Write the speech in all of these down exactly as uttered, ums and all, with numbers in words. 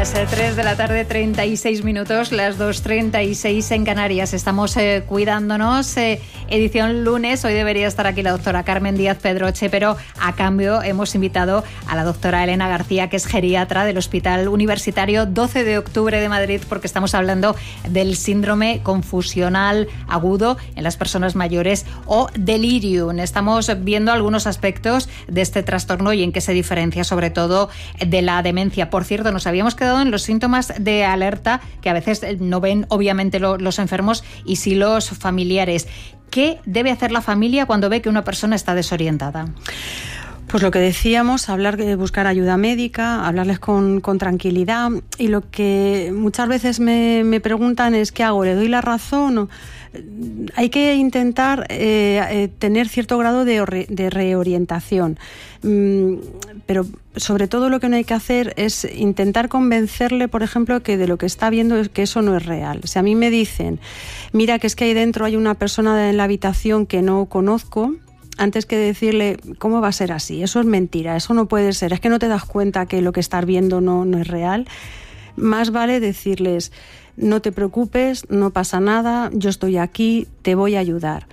Las tres de la tarde, treinta y seis minutos, las dos treinta y seis en Canarias. Estamos eh, cuidándonos. Eh, edición lunes. Hoy debería estar aquí la doctora Carmen Díaz Pedroche, pero a cambio hemos invitado a la doctora Elena García, que es geriatra del Hospital Universitario doce de octubre de Madrid, porque estamos hablando del síndrome confusional agudo en las personas mayores o delirium. Estamos viendo algunos aspectos de este trastorno y en qué se diferencia sobre todo de la demencia. Por cierto, nos habíamos quedado en los síntomas de alerta que a veces no ven obviamente lo, los enfermos y sí los familiares. ¿Qué debe hacer la familia cuando ve que una persona está desorientada? Pues lo que decíamos, hablar, buscar ayuda médica, hablarles con, con tranquilidad, y lo que muchas veces me, me preguntan es ¿qué hago? ¿Le doy la razón? ¿O? Hay que intentar eh, eh, tener cierto grado de, re, de reorientación, mm, pero sobre todo lo que no hay que hacer es intentar convencerle, por ejemplo, que de lo que está viendo es que eso no es real. Si a mí me dicen, mira que es que ahí dentro hay una persona en la habitación que no conozco, antes que decirle, ¿cómo va a ser así? Eso es mentira, eso no puede ser, es que no te das cuenta que lo que estás viendo no, no es real. Más vale decirles, no te preocupes, no pasa nada, yo estoy aquí, te voy a ayudar.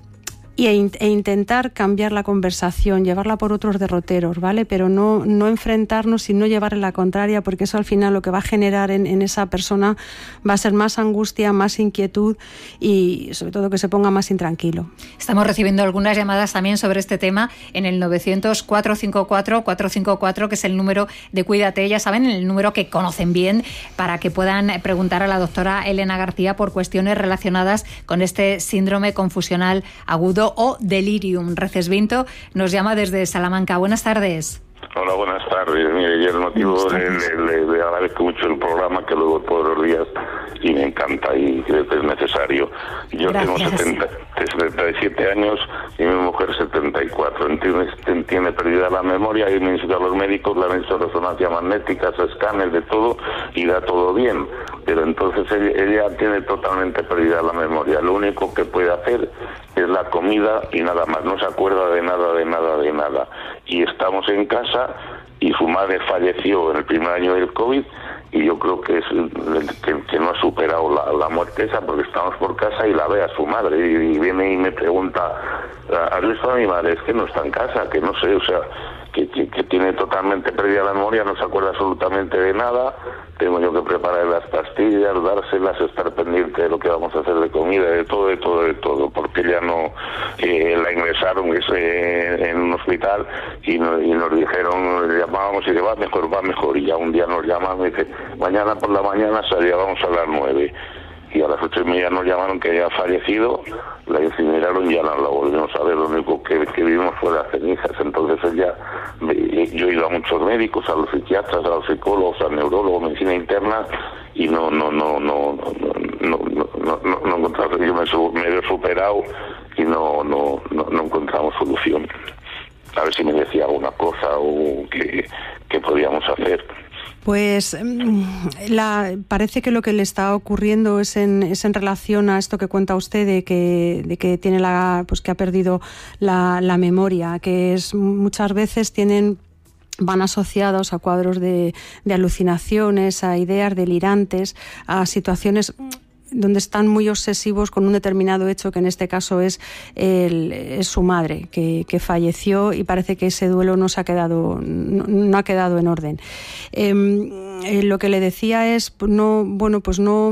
Y e, e intentar cambiar la conversación, llevarla por otros derroteros, ¿vale? Pero no, no enfrentarnos y no llevarle la contraria, porque eso al final lo que va a generar en, en esa persona va a ser más angustia, más inquietud y sobre todo que se ponga más intranquilo. Estamos recibiendo algunas llamadas también sobre este tema en el novecientos, cuatrocientos cincuenta y cuatro, cuatrocientos cincuenta y cuatro, que es el número de Cuídate, ya saben, el número que conocen bien, para que puedan preguntar a la doctora Elena García por cuestiones relacionadas con este síndrome confusional agudo o delirium. Recesvinto nos llama desde Salamanca. Buenas tardes. Hola, buenas tardes. Mire, yo el motivo de, de, de agradezco mucho el programa, que luego todos los días, y me encanta y creo que es necesario. Yo Gracias. tengo setenta, setenta y siete años y mi mujer setenta y cuatro. Tiene, tiene perdida la memoria y me han a los médicos, le han hecho resonancia magnética, escáner de todo y da todo bien. Pero entonces ella, ella tiene totalmente perdida la memoria. Lo único que puede hacer es la comida y nada más. No se acuerda de nada, de nada, de nada. Y estamos en casa y su madre falleció en el primer año del COVID y yo creo que es que, que no ha superado la, la muerte esa, porque estamos por casa y la ve a su madre y, y viene y me pregunta, ¿has visto a mi madre? Es que no está en casa, que no sé, o sea, que, que, que tiene totalmente perdida la memoria, no se acuerda absolutamente de nada. Tengo yo que preparar las pastillas, dárselas, estar pendiente de lo que vamos a hacer de comida, de todo, de todo, de todo, porque ya no eh, la ingresaron eh, en un hospital y, no, y nos dijeron, le llamábamos y dice, va mejor, va mejor, y ya un día nos llaman y dice, mañana por la mañana salía, vamos a las nueve. Y a las ocho y media nos llamaron que había fallecido, la incineraron y ya no la volvimos a ver. Lo único que, que vimos fue las cenizas. Entonces ella, yo he ido a muchos médicos, a los psiquiatras, a los psicólogos, al neurólogo, medicina interna, y no, no, no, no, no, no, no, no, no, no encontramos. Yo me, me he superado y no, no, no, no encontramos solución. A ver si me decía alguna cosa o que, que podíamos hacer. Pues la, parece que lo que le está ocurriendo es en, es en relación a esto que cuenta usted de que, de que tiene la, pues que ha perdido la, la memoria, que es muchas veces tienen van asociados a cuadros de, de alucinaciones, a ideas delirantes, a situaciones donde están muy obsesivos con un determinado hecho, que en este caso es, el, es su madre, que, que falleció, y parece que ese duelo no se ha quedado, no, no ha quedado en orden. Eh, eh, lo que le decía es, no, bueno, pues no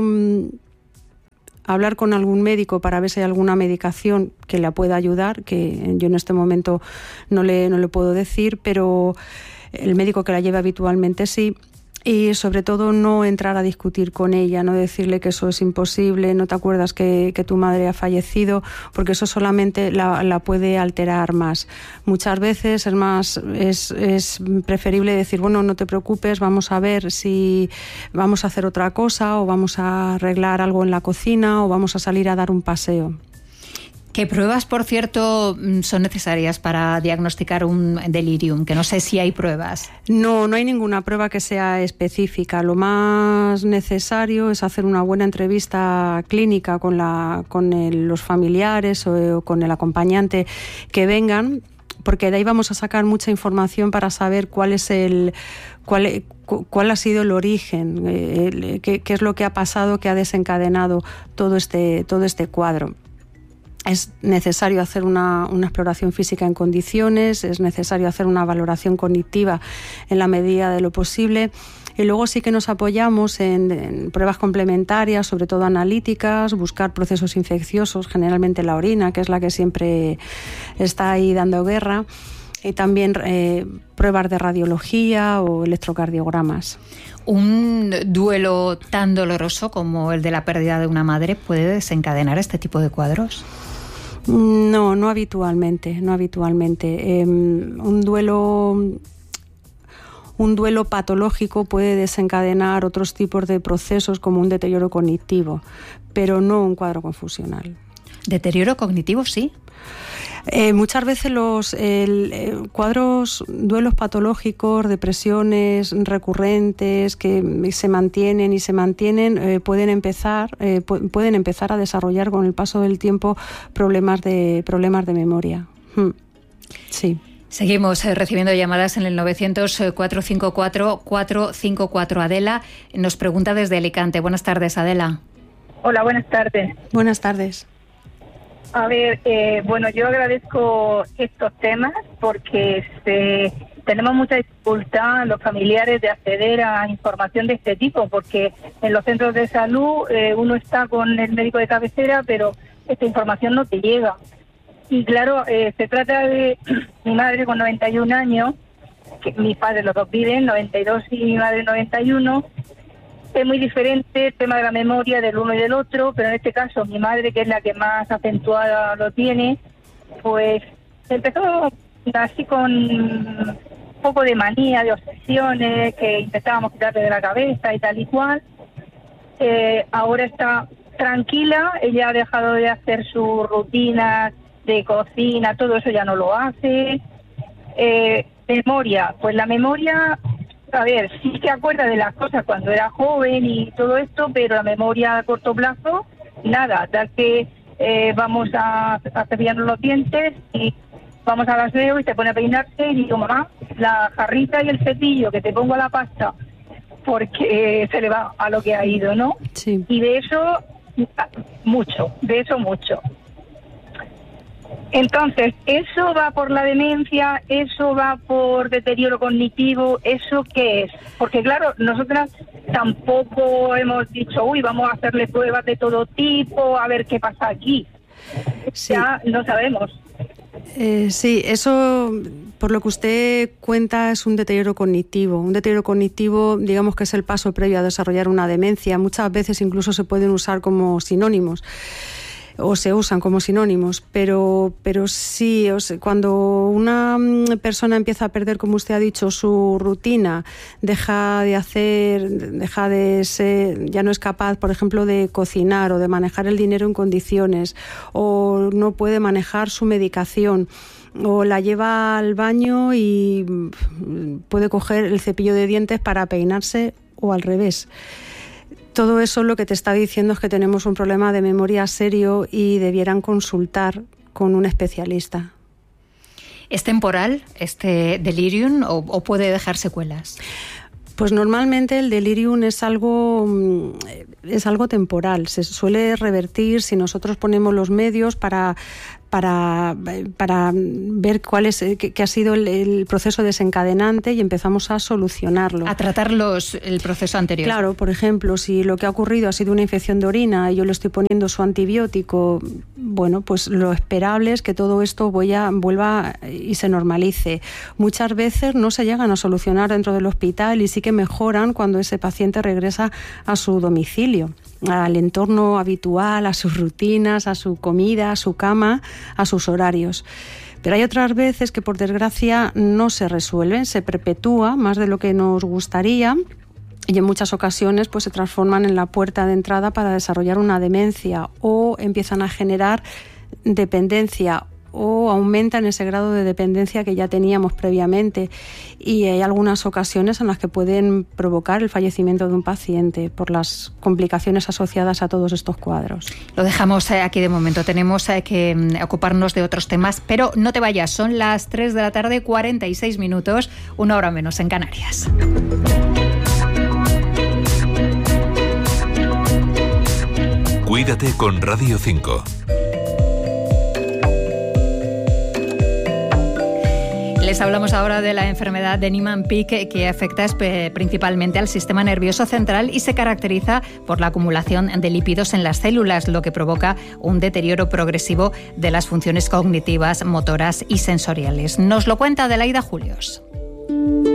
hablar con algún médico para ver si hay alguna medicación que la pueda ayudar, que yo en este momento no le, no le puedo decir, pero el médico que la lleva habitualmente sí. Y sobre todo no entrar a discutir con ella, no decirle que eso es imposible, no te acuerdas que, que tu madre ha fallecido, porque eso solamente la, la puede alterar más. Muchas veces es más es, es preferible decir, bueno, no te preocupes, vamos a ver si vamos a hacer otra cosa, o vamos a arreglar algo en la cocina, o vamos a salir a dar un paseo. ¿Qué pruebas, por cierto, son necesarias para diagnosticar un delirium? Que no sé si hay pruebas. No, no hay ninguna prueba que sea específica. Lo más necesario es hacer una buena entrevista clínica con, la, con el, los familiares o, o con el acompañante que vengan, porque de ahí vamos a sacar mucha información para saber cuál es el cuál, cuál ha sido el origen, eh, qué, qué es lo que ha pasado que ha desencadenado todo este, todo este cuadro. Es necesario hacer una, una exploración física en condiciones, es necesario hacer una valoración cognitiva en la medida de lo posible. Y luego sí que nos apoyamos en, en pruebas complementarias, sobre todo analíticas, buscar procesos infecciosos, generalmente la orina, que es la que siempre está ahí dando guerra, y también eh, pruebas de radiología o electrocardiogramas. ¿Un duelo tan doloroso como el de la pérdida de una madre puede desencadenar este tipo de cuadros? No, no habitualmente, no habitualmente. Eh, un duelo... Un duelo patológico puede desencadenar otros tipos de procesos como un deterioro cognitivo, pero no un cuadro confusional. ¿Deterioro cognitivo sí? Eh, muchas veces los el, eh, cuadros, duelos patológicos, depresiones recurrentes que se mantienen y se mantienen, eh, pueden empezar eh, pu- pueden empezar a desarrollar con el paso del tiempo problemas de problemas de memoria. Hmm. Sí. Seguimos eh, recibiendo llamadas en el novecientos, cuatrocientos cincuenta y cuatro, cuatrocientos cincuenta y cuatro. Adela nos pregunta desde Alicante. Buenas tardes, Adela. Hola, buenas tardes. Buenas tardes. A ver, eh, bueno, yo agradezco estos temas porque este, tenemos mucha dificultad los familiares de acceder a información de este tipo, porque en los centros de salud eh, uno está con el médico de cabecera, pero esta información no te llega. Y claro, eh, se trata de mi madre con noventa y un años, que mis padres los dos viven, noventa y dos y mi madre noventa y uno. Es muy diferente el tema de la memoria del uno y del otro, pero en este caso mi madre, que es la que más acentuada lo tiene, pues empezó así con un poco de manía, de obsesiones, que intentábamos quitarle de la cabeza y tal y cual. Eh, ahora está tranquila, ella ha dejado de hacer sus rutinas de cocina, todo eso ya no lo hace. Eh, memoria, pues la memoria, a ver, sí se acuerda de las cosas cuando era joven y todo esto, pero la memoria a corto plazo, nada, tal que eh, vamos a, a cepillarnos los dientes y vamos al aseo y se pone a peinarse y digo, mamá, la jarrita y el cepillo que te pongo a la pasta, porque eh, se le va a lo que ha ido, ¿no? Sí. Y de eso, mucho, de eso mucho. Entonces, ¿eso va por la demencia? ¿Eso va por deterioro cognitivo? ¿Eso qué es? Porque claro, nosotras tampoco hemos dicho, uy, vamos a hacerle pruebas de todo tipo, a ver qué pasa aquí. Sí. Ya no sabemos. Eh, sí, eso, por lo que usted cuenta, es un deterioro cognitivo. Un deterioro cognitivo, digamos que es el paso previo a desarrollar una demencia. Muchas veces incluso se pueden usar como sinónimos. O se usan como sinónimos, pero, pero sí, o sea, cuando una persona empieza a perder, como usted ha dicho, su rutina, deja de hacer, deja de ser, ya no es capaz, por ejemplo, de cocinar o de manejar el dinero en condiciones, o no puede manejar su medicación, o la lleva al baño y puede coger el cepillo de dientes para peinarse o al revés. Todo eso lo que te está diciendo es que tenemos un problema de memoria serio y debieran consultar con un especialista. ¿Es temporal este delirium o, o puede dejar secuelas? Pues normalmente el delirium es algo, es algo temporal. Se suele revertir si nosotros ponemos los medios para... Para, para ver cuál es qué, qué ha sido el, el proceso desencadenante y empezamos a solucionarlo. A tratar los, el proceso anterior. Claro, por ejemplo, si lo que ha ocurrido ha sido una infección de orina y yo le estoy poniendo su antibiótico, bueno, pues lo esperable es que todo esto vuelva, vuelva y se normalice. Muchas veces no se llegan a solucionar dentro del hospital y sí que mejoran cuando ese paciente regresa a su domicilio, al entorno habitual, a sus rutinas, a su comida, a su cama, a sus horarios. Pero hay otras veces que, por desgracia, no se resuelven, se perpetúa más de lo que nos gustaría y en muchas ocasiones pues se transforman en la puerta de entrada para desarrollar una demencia o empiezan a generar dependencia o aumentan ese grado de dependencia que ya teníamos previamente, y hay algunas ocasiones en las que pueden provocar el fallecimiento de un paciente por las complicaciones asociadas a todos estos cuadros. Lo dejamos aquí de momento, tenemos que ocuparnos de otros temas, pero no te vayas, son las tres de la tarde, cuarenta y seis minutos, una hora menos en Canarias. Cuídate con Radio cinco. Les hablamos ahora de la enfermedad de Niemann-Pick, que afecta principalmente al sistema nervioso central y se caracteriza por la acumulación de lípidos en las células, lo que provoca un deterioro progresivo de las funciones cognitivas, motoras y sensoriales. Nos lo cuenta Adelaida Julios.